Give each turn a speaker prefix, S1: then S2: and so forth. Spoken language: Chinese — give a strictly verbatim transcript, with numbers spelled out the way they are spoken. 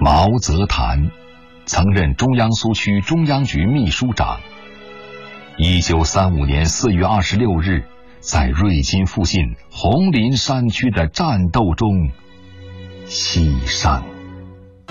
S1: 毛泽谈，曾任中央苏区中央局秘书长。一九三五年四月二十六日，在瑞金附近红林山区的战斗中牺牲。